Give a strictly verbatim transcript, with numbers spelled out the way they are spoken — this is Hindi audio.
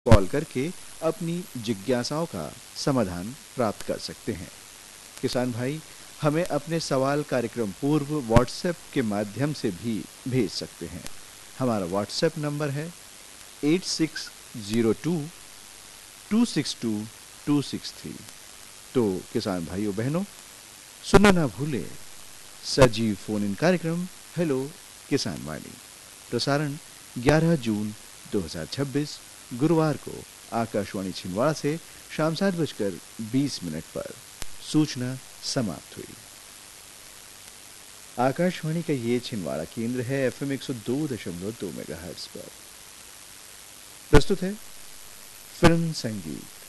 कॉल करके अपनी जिज्ञासाओं का समाधान प्राप्त कर सकते हैं। किसान भाई, हमें अपने सवाल कार्यक्रम पूर्व व्हाट्सएप के माध्यम से भी भेज सकते हैं। हमारा व्हाट्सएप नंबर है eight six zero two to six to to six three. तो किसान भाइयों बहनों, सुनना ना भूलें सजीव फोन इन कार्यक्रम हेलो किसान वाणी, प्रसारण ग्यारह जून दो हज़ार छब्बीस गुरुवार को आकाशवाणी छिंदवाड़ा से शाम सात बजकर बीस मिनट पर। सूचना समाप्त हुई। आकाशवाणी का ये छिंदवाड़ा केंद्र है एफएम एक सौ दो दशमलव दो मेगाहर्ट्ज पर। प्रस्तुत है फिल्म संगीत।